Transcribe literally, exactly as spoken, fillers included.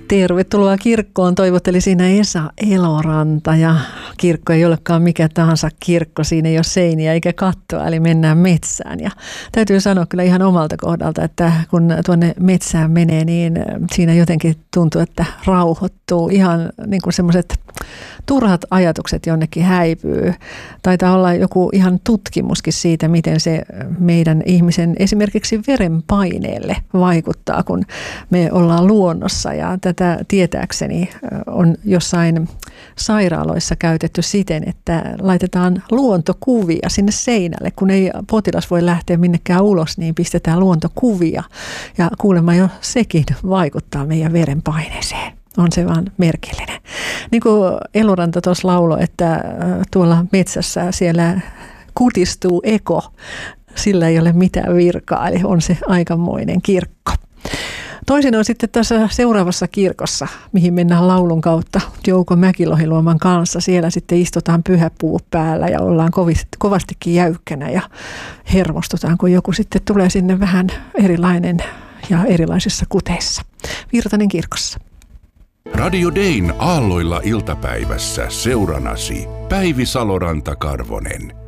Tervetuloa kirkkoon, toivotteli siinä Esa Eloranta, ja kirkko ei olekaan mikä tahansa kirkko, siinä ei ole seiniä eikä kattoa, eli mennään metsään. Ja täytyy sanoa kyllä ihan omalta kohdalta, että kun tuonne metsään menee, niin siinä jotenkin tuntuu, että rauhoittuu, ihan niin kuin semmoiset turhat ajatukset jonnekin häipyy. Taitaa olla joku ihan tutkimuskin siitä, miten se meidän ihmisen esimerkiksi verenpaineelle vaikuttaa, kun me ollaan luonnossa, ja tätä tietääkseni on jossain sairaaloissa käytetty siten, että laitetaan luontokuvia sinne seinälle, kun ei potilas voi lähteä minnekään ulos, niin pistetään luontokuvia, ja kuulemma jo sekin vaikuttaa meidän verenpaineeseen. On se vaan merkillinen. Niin kuin Eloranta tuossa lauloi, että tuolla metsässä siellä kutistuu eko, sillä ei ole mitään virkaa, eli on se aikamoinen kirkko. Toisin on sitten tässä seuraavassa kirkossa, mihin mennään laulun kautta Jouko Mäkilohiluoman kanssa. Siellä sitten istutaan pyhäpuu päällä ja ollaan kovastikin jäykkänä ja hermostutaan, kun joku sitten tulee sinne vähän erilainen ja erilaisissa kuteissa. Virtanen kirkossa. Radio Dayn aalloilla iltapäivässä seuranasi Päivi Saloranta-Karvonen.